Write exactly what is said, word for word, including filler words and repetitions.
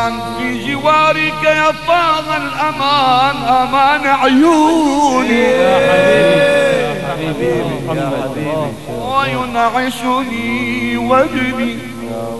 الأمان في جوارك يا طه الأمان، أمان عيوني يا حبيبي يا حبيبي وينعشني وجدي